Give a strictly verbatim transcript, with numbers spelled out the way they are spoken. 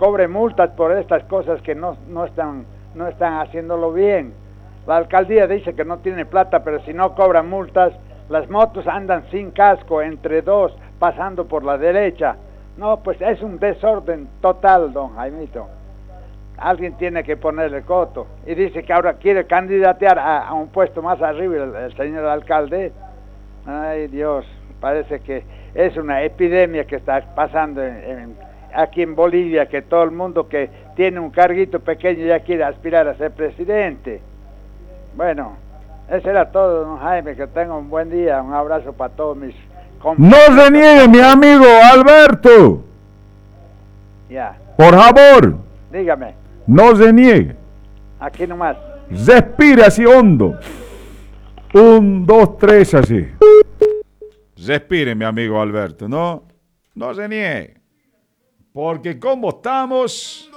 cobre multas por estas cosas que no, no están, no están haciéndolo bien. La alcaldía dice que no tiene plata, pero si no cobran multas, las motos andan sin casco entre dos, pasando por la derecha. No, pues es un desorden total, don Jaimito. Alguien tiene que ponerle coto. Y dice que ahora quiere candidatear a, a un puesto más arriba el, el señor alcalde. Ay, Dios, parece que es una epidemia que está pasando en, en, aquí en Bolivia, que todo el mundo que tiene un carguito pequeño ya quiere aspirar a ser presidente. Bueno, eso era todo, don Jaime, que tenga un buen día, un abrazo para todos mis compañeros. No se niegue, mi amigo Alberto. Ya. Por favor. Dígame. No se niegue. Aquí nomás. Respire así hondo. Un, dos, tres, así. Respire, mi amigo Alberto, no, no se niegue. Porque como estamos...